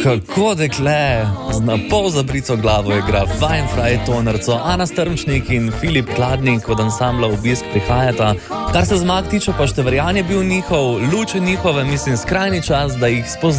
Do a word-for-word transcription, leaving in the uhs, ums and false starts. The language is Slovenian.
Kako dekle, z na pol zabrico glavo igra Fajn Fraj Tonarco, Ana Strmšnik in Filip Kladnik od ansambla Obisk prihajata. Kar se zmag tiče, pa Števerjan je bil njihov, luč je njihove, mislim, skrajni čas, da jih spoznamo.